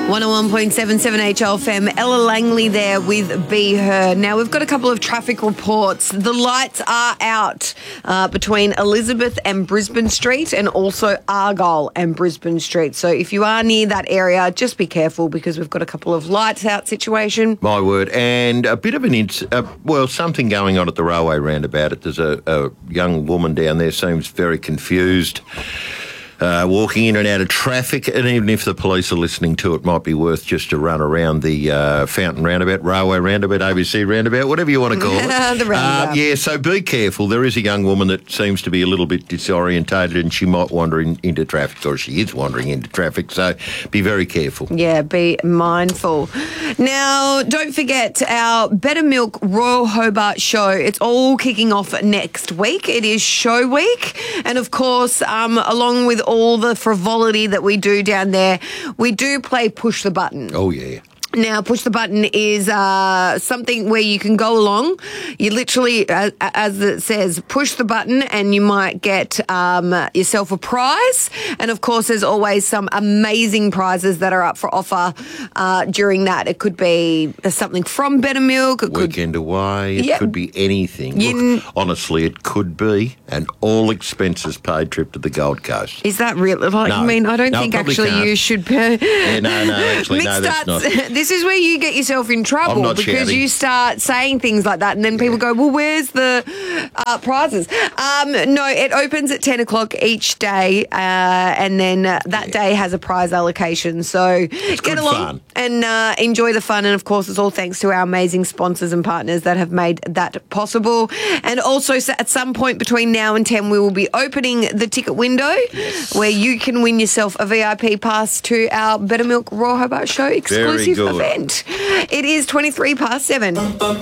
101.77 HLFM. Ella Langley there with Be Her. Now, we've got a couple of traffic reports. The lights are out between Elizabeth and Brisbane Street and also Argyle and Brisbane Street. So if you are near that area, just be careful because we've got a couple of lights out situation. My word. And a bit of something going on at the railway roundabout. There's a young woman down there seems very confused. Walking in and out of traffic, and even if the police are listening to it, might be worth just to run around the Fountain Roundabout, Railway Roundabout, ABC Roundabout, whatever you want to call it. The roundabout. So be careful. There is a young woman that seems to be a little bit disorientated and she might wander into traffic, or she is wandering into traffic, so be very careful. Yeah, be mindful. Now, don't forget our Better Milk Royal Hobart show. It's all kicking off next week. It is show week, and of course, along with all the frivolity that we do down there, we do play Push the Button. Oh, yeah. Now, Push the Button is something where you can go along. You literally, as it says, push the button and you might get yourself a prize. And, of course, there's always some amazing prizes that are up for offer during that. It could be something from Better Milk. Weekend away. It could be anything. Look, honestly, it could be an all-expenses paid trip to the Gold Coast. Is that real? Like, No. I mean, I don't No, think probably actually can't. you should pay. Yeah, actually, no, that's not. This is where you get yourself in trouble I'm not because shouting. you start saying things like that and then people go, well, where's the prizes? No, it opens at 10 o'clock each day and then that day has a prize allocation. So get along fun. and enjoy the fun. And, of course, it's all thanks to our amazing sponsors and partners that have made that possible. And also at some point between now and 10, we will be opening the ticket window where you can win yourself a VIP pass to our Better Milk Royal Hobart Show exclusive good. event. It is 23 past 7.